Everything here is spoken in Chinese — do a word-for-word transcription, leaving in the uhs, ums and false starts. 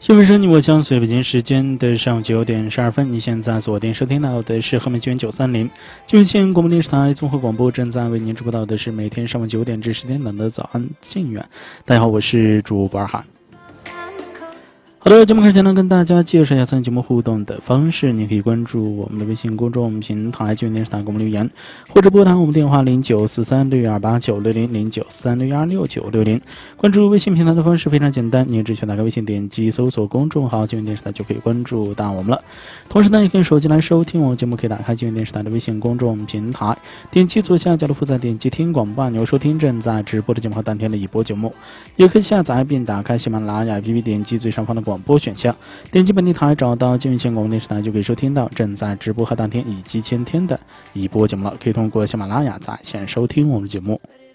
这份是你我相随北京时间的上午九点十二分，你现在锁定收听到的是河门区九三零金县广播电视台综合广播，正在为您直播到的是每天上午九点至十点档的早安静远。大家好，我是主播尔涵。好的，节目开始前呢，跟大家介绍一下参与节目互动的方式。你可以关注我们的微信公众平台金源电视台给我们留言，或者拨打我们电话零九四三六一二八九六零零九四三六一二六九六零。关注微信平台的方式非常简单，你只需要打开微信，点击搜索公众号金源电视台就可以关注到我们了。同时呢，也可以手机来收听我们节目，可以打开金源电视台的微信公众平台，点击左下角的负载，点击听广播按钮收听正在直播的节目和当天的已播节目。也可以下载并打开喜马拉雅 A P P， 点击最上方的广播选项，点击本地台找到金源县广播电视台，就可以收听到正在直播和当天以及前天的已播节目了。可以通过喜马拉雅在线收听我们的节目。